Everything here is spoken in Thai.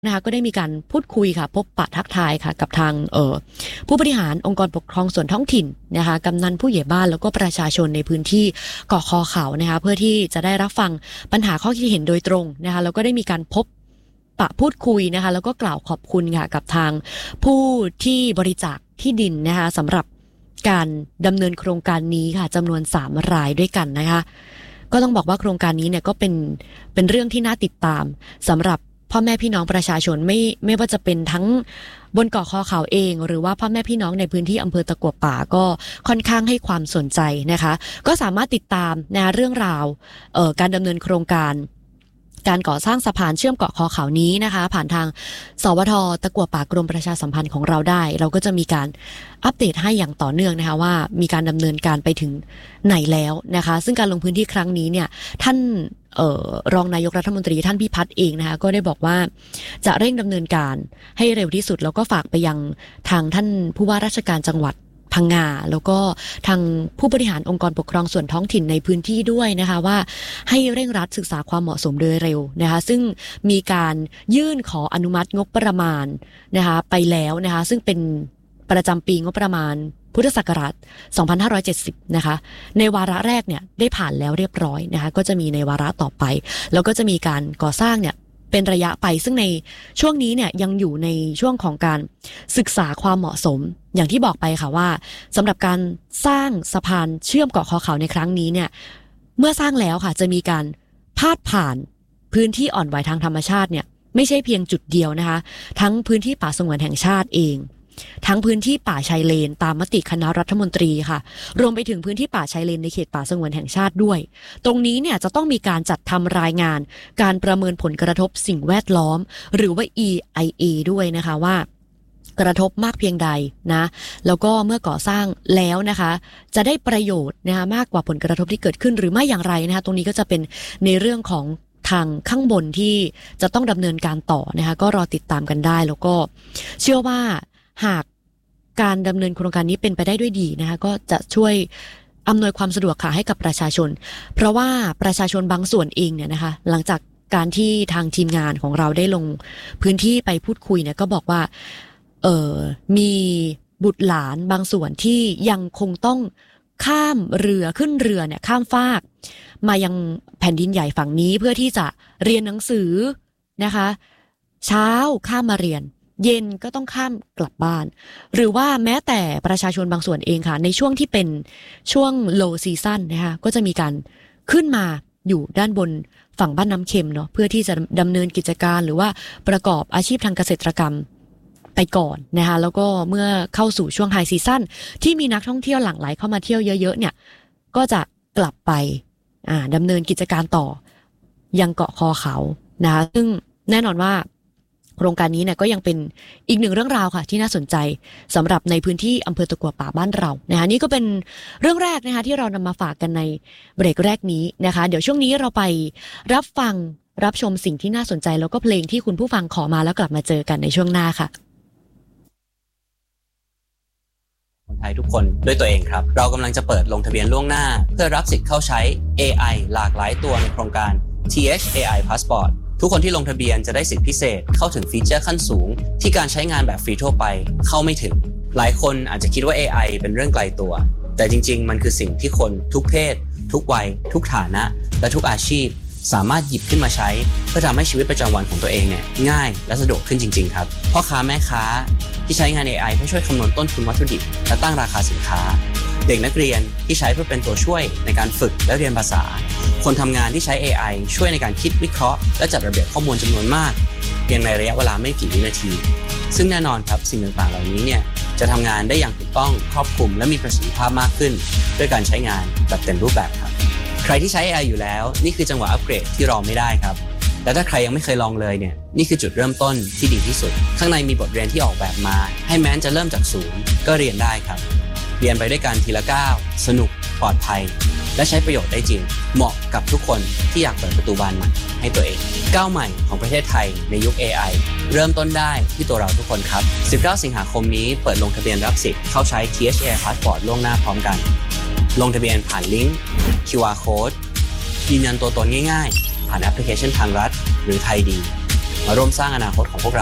นะคะก็ได้มีการพูดคุยค่ะพบปะทักทายค่ะกับทางผู้บริหารองค์กรปกครองส่วนท้องถิ่นนะคะกำนันผู้ใหญ่บ้านแล้วก็ประชาชนในพื้นที่เกาะคอเขานะคะเพื่อที่จะได้รับฟังปัญหาข้อคิดเห็นโดยตรงนะคะแล้วก็ได้มีการพบปะพูดคุยนะคะแล้วก็กล่าวขอบคุณค่ะกับทางผู้ที่บริจาคที่ดินนะคะสำหรับการดำเนินโครงการนี้ค่ะจำนวน3 รายด้วยกันนะคะก็ต้องบอกว่าโครงการนี้เนี่ยก็เป็นเรื่องที่น่าติดตามสำหรับพ่อแม่พี่น้องประชาชนไม่ว่าจะเป็นทั้งบนเกาะคอเขาเองหรือว่าพ่อแม่พี่น้องในพื้นที่อำเภอตะกั่วป่าก็ค่อนข้างให้ความสนใจนะคะก็สามารถติดตามนะเรื่องราวการดำเนินโครงการก่อสร้างสะพานเชื่อมเกาะคอเขานี้นะคะผ่านทางสวท.ตะกั่วป่ากรมประชาสัมพันธ์ของเราได้เราก็จะมีการอัปเดตให้อย่างต่อเนื่องนะคะว่ามีการดำเนินการไปถึงไหนแล้วนะคะซึ่งการลงพื้นที่ครั้งนี้เนี่ยท่านรองนายกรัฐมนตรีท่านพิพัฒน์เองนะคะก็ได้บอกว่าจะเร่งดำเนินการให้เร็วที่สุดแล้วก็ฝากไปยังทางท่านผู้ว่าราชการจังหวัดพังงาแล้วก็ทางผู้บริหารองค์กรปกครองส่วนท้องถิ่นในพื้นที่ด้วยนะคะว่าให้เร่งรัดศึกษาความเหมาะสมโดยเร็วนะคะซึ่งมีการยื่นขออนุมัติงบประมาณนะคะไปแล้วนะคะซึ่งเป็นประจำปีงบประมาณพุทธศักราช2570นะคะในวาระแรกเนี่ยได้ผ่านแล้วเรียบร้อยนะคะก็จะมีในวาระต่อไปแล้วก็จะมีการก่อสร้างเนี่ยเป็นระยะไปซึ่งในช่วงนี้เนี่ยยังอยู่ในช่วงของการศึกษาความเหมาะสมอย่างที่บอกไปค่ะว่าสำหรับการสร้างสะพานเชื่อมเกาะคอเขาในครั้งนี้เนี่ยเมื่อสร้างแล้วค่ะจะมีการพาดผ่านพื้นที่อ่อนไหวทางธรรมชาติเนี่ยไม่ใช่เพียงจุดเดียวนะคะทั้งพื้นที่ป่าสงวนแห่งชาติเองทั้งพื้นที่ป่าชายเลนตามมติคณะรัฐมนตรีค่ะรวมไปถึงพื้นที่ป่าชายเลนในเขตป่าสงวนแห่งชาติด้วยตรงนี้เนี่ยจะต้องมีการจัดทำรายงานการประเมินผลกระทบสิ่งแวดล้อมหรือว่า EIA ด้วยนะคะว่ากระทบมากเพียงใดนะแล้วก็เมื่อก่อสร้างแล้วนะคะจะได้ประโยชน์นะคะมากกว่าผลกระทบที่เกิดขึ้นหรือไม่อย่างไรนะคะตรงนี้ก็จะเป็นในเรื่องของทางข้างบนที่จะต้องดำเนินการต่อนะคะก็รอติดตามกันได้แล้วก็เชื่อว่าหากการดำเนินโครงการนี้เป็นไปได้ด้วยดีนะคะก็จะช่วยอำนวยความสะดวกค่ะให้กับประชาชนเพราะว่าประชาชนบางส่วนเองเนี่ยนะคะหลังจากการที่ทางทีมงานของเราได้ลงพื้นที่ไปพูดคุยเนี่ยก็บอกว่ามีบุตรหลานบางส่วนที่ยังคงต้องข้ามเรือขึ้นเรือเนี่ยข้ามฟากมายังแผ่นดินใหญ่ฝั่งนี้เพื่อที่จะเรียนหนังสือนะคะเช้าข้ามมาเรียนเย็นก็ต้องข้ามกลับบ้านหรือว่าแม้แต่ประชาชนบางส่วนเองค่ะในช่วงที่เป็นช่วง low season นะคะก็จะมีการขึ้นมาอยู่ด้านบนฝั่งบ้านน้ำเค็มเนาะเพื่อที่จะดำเนินกิจการหรือว่าประกอบอาชีพทางเกษตรกรรมไปก่อนนะคะแล้วก็เมื่อเข้าสู่ช่วง high season ที่มีนักท่องเที่ยวหลั่งไหลเข้ามาเที่ยวเยอะๆเนี่ยก็จะกลับไปดำเนินกิจการต่อยังเกาะคอเขานะคะซึ่งแน่นอนว่าโครงการนี้เนี่ยก็ยังเป็นอีกหนึ่งเรื่องราวค่ะที่น่าสนใจสำหรับในพื้นที่อำเภอตะกั่วป่าบ้านเรานะคะนี่ก็เป็นเรื่องแรกนะคะที่เรานำมาฝากกันในเบรกแรกนี้นะคะเดี๋ยวช่วงนี้เราไปรับชมสิ่งที่น่าสนใจแล้วก็เพลงที่คุณผู้ฟังขอมาแล้วกลับมาเจอกันในช่วงหน้าค่ะคนไทยทุกคนด้วยตัวเองครับเรากำลังจะเปิดลงทะเบียนล่วงหน้าเพื่อรับสิทธิ์เข้าใช้ AI หลากหลายตัวในโครงการ TH AI Passportทุกคนที่ลงทะเบียนจะได้สิทธิพิเศษเข้าถึงฟีเจอร์ขั้นสูงที่การใช้งานแบบฟรีทั่วไปเข้าไม่ถึงหลายคนอาจจะคิดว่า AI เป็นเรื่องไกลตัวแต่จริงๆมันคือสิ่งที่คนทุกเพศทุกวัยทุกฐานะและทุกอาชีพสามารถหยิบขึ้นมาใช้เพื่อทำให้ชีวิตประจำวันของตัวเองเนี่ยง่ายและสะดวกขึ้นจริงๆครับพ่อค้าแม่ค้าที่ใช้งาน AI เพื่อช่วยคำนวณต้นทุนวัตถุดิบและตั้งราคาสินค้าเด็กนักเรียนที่ใช้เพื่อเป็นตัวช่วยในการฝึกและเรียนภาษาคนทำงานที่ใช้ AI ช่วยในการคิดวิเคราะห์และจัดระเบียบข้อมูลจำนวนมากเพียงในระยะเวลาไม่กี่วินาทีซึ่งแน่นอนครับสิ่งต่างๆเหล่านี้เนี่ยจะทำงานได้อย่างถูกต้องครอบคลุมและมีประสิทธิภาพมากขึ้นด้วยการใช้งานแบบเต็มรูปแบบครับใครที่ใช้ AI อยู่แล้วนี่คือจังหวะอัปเกรดที่รอไม่ได้ครับและถ้าใครยังไม่เคยลองเลยเนี่ยนี่คือจุดเริ่มต้นที่ดีที่สุดข้างในมีบทเรียนที่ออกแบบมาให้แม้จะเริ่มจากศูนย์ก็เรียนได้ครับเรียนไปด้วยกันทีละก้าวสนุกปลอดภัยและใช้ประโยชน์ได้จริงเหมาะกับทุกคนที่อยากเปิดประตูบานใหม่ให้ตัวเองก้าวใหม่ของประเทศไทยในยุค AI เริ่มต้นได้ที่ตัวเราทุกคนครับ19 สิงหาคมนี้เปิดลงทะเบียนรับสิทธิ์เข้าใช้ TH AI Passport ล่วงหน้าพร้อมกันลงทะเบียนผ่านลิงก์ QR Code ยืนยันตัวตนง่ายๆผ่านแอปพลิเคชันทางรัฐหรือไทยดีมาร่วมสร้างอนาคตของพวกเรา